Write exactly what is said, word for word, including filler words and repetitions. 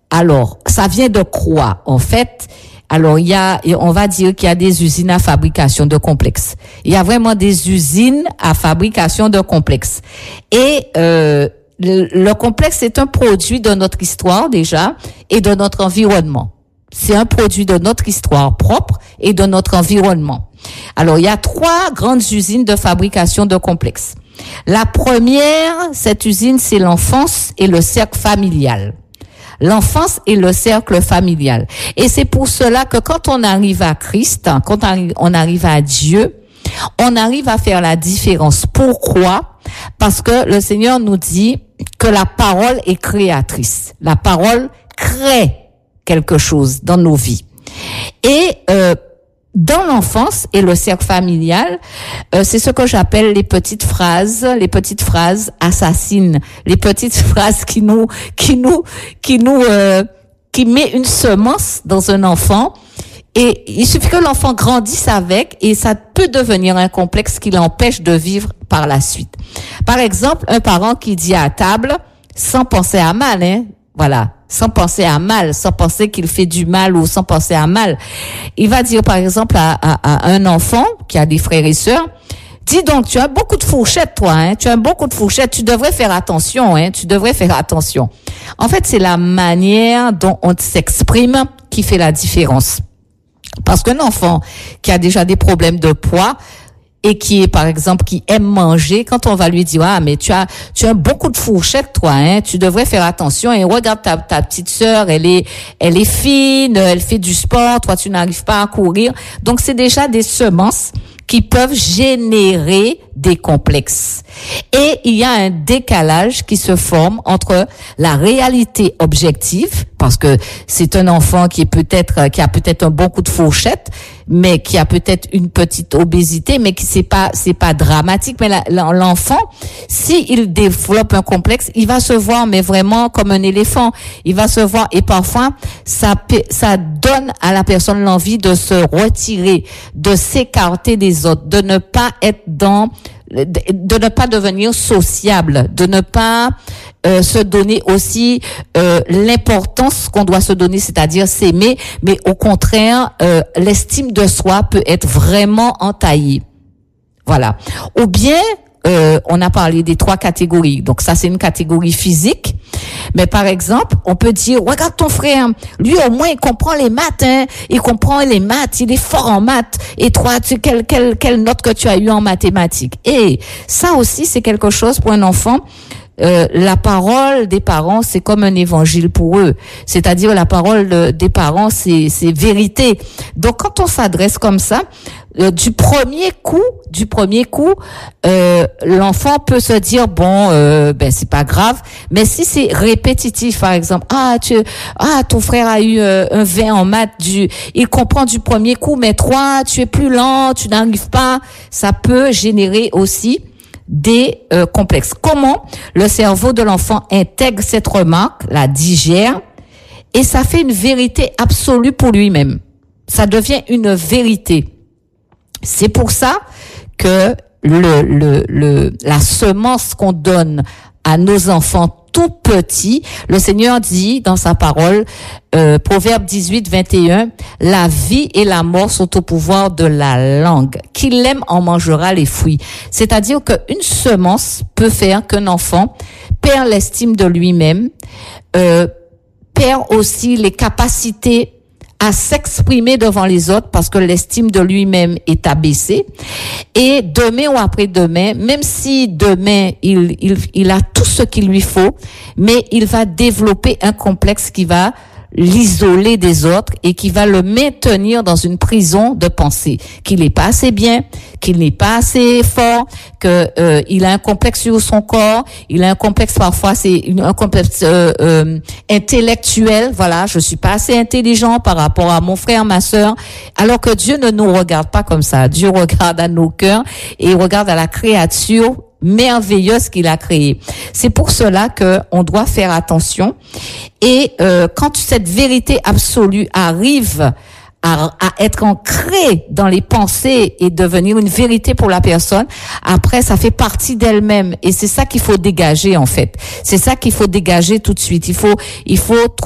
Alors, ça vient de quoi, en fait? Alors, il y a, on va dire qu'il y a des usines à fabrication de complexes. Il y a vraiment des usines à fabrication de complexes. Et, euh, le, le complexe est un produit de notre histoire, déjà, et de notre environnement. C'est un produit de notre histoire propre et de notre environnement. Alors, il y a trois grandes usines de fabrication de complexes. La première, cette usine, c'est l'enfance et le cercle familial. L'enfance et le cercle familial. Et c'est pour cela que quand on arrive à Christ, quand on arrive à Dieu, on arrive à faire la différence. Pourquoi? Parce que le Seigneur nous dit que la parole est créatrice. La parole crée quelque chose dans nos vies. Et euh, dans l'enfance et le cercle familial, euh, c'est ce que j'appelle les petites phrases, les petites phrases assassines, les petites phrases qui nous, qui nous, qui nous, euh, qui met une semence dans un enfant. Et il suffit que l'enfant grandisse avec, et ça peut devenir un complexe qui l'empêche de vivre par la suite. Par exemple, un parent qui dit à table, sans penser à mal, hein, voilà, sans penser à mal, sans penser qu'il fait du mal ou sans penser à mal. Il va dire par exemple à, à, à un enfant qui a des frères et sœurs, dis donc, tu as beaucoup de fourchettes, toi, hein, tu as beaucoup de fourchettes, tu devrais faire attention, hein, tu devrais faire attention. En fait, c'est la manière dont on s'exprime qui fait la différence. Parce qu'un enfant qui a déjà des problèmes de poids, et qui est, par exemple, qui aime manger, quand on va lui dire, ah, mais tu as, tu as beaucoup de fourchettes, toi, hein, tu devrais faire attention, et regarde ta, ta petite sœur, elle est, elle est fine, elle fait du sport, toi, tu n'arrives pas à courir. Donc, c'est déjà des semences qui peuvent générer des complexes. Et il y a un décalage qui se forme entre la réalité objective, parce que c'est un enfant qui est peut-être, qui a peut-être un bon coup de fourchette, mais qui a peut-être une petite obésité, mais qui c'est pas, c'est pas dramatique. Mais la, l'enfant, si il développe un complexe, il va se voir, mais vraiment comme un éléphant. Il va se voir, et parfois, ça, ça donne à la personne l'envie de se retirer, de s'écarter des autres, de ne pas être dans, de ne pas devenir sociable, de ne pas euh, se donner aussi euh, l'importance qu'on doit se donner, c'est-à-dire s'aimer, mais au contraire, euh, l'estime de soi peut être vraiment entaillée. Voilà. Ou bien, euh, on a parlé des trois catégories. Donc ça, c'est une catégorie physique. Mais par exemple, on peut dire, regarde ton frère, lui au moins il comprend les maths, hein, il comprend les maths, il est fort en maths. Et toi, tu, quelle, quelle, quelle note que tu as eu en mathématiques? Et ça aussi, c'est quelque chose pour un enfant. Euh, la parole des parents, c'est comme un évangile pour eux. C'est-à-dire la parole de, des parents, c'est, c'est vérité. Donc quand on s'adresse comme ça, euh, du premier coup, du premier coup, euh, l'enfant peut se dire bon, euh, ben c'est pas grave. Mais si c'est répétitif, par exemple, ah tu, ah ton frère a eu euh, un vingt en maths, du, il comprend du premier coup, mais toi tu es plus lent, tu n'arrives pas. Ça peut générer aussi des euh, complexes. Comment le cerveau de l'enfant intègre cette remarque, la digère, et ça fait une vérité absolue pour lui-même. Ça devient une vérité. C'est pour ça que le, le, le, la semence qu'on donne à nos enfants tout petits, le Seigneur dit dans sa parole, euh, Proverbe dix-huit, vingt et un, la vie et la mort sont au pouvoir de la langue. Qui l'aime en mangera les fruits. C'est-à-dire qu'une semence peut faire qu'un enfant perd l'estime de lui-même, euh, perd aussi les capacités à s'exprimer devant les autres parce que l'estime de lui-même est abaissée. Et demain ou après-demain, même si demain il, il, il a tout ce qu'il lui faut, mais il va développer un complexe qui va l'isoler des autres et qui va le maintenir dans une prison de pensée, qu'il n'est pas assez bien, qu'il n'est pas assez fort, que euh, il a un complexe sur son corps, il a un complexe parfois c'est une, un complexe euh, euh, intellectuel, voilà, je suis pas assez intelligent par rapport à mon frère, ma sœur, alors que Dieu ne nous regarde pas comme ça. Dieu regarde à nos cœurs et il regarde à la créature merveilleuse qu'il a créée. C'est pour cela que on doit faire attention. Et euh, quand cette vérité absolue arrive à, à être ancrée dans les pensées et devenir une vérité pour la personne, après ça fait partie d'elle-même. Et c'est ça qu'il faut dégager en fait. C'est ça qu'il faut dégager tout de suite. Il faut, il faut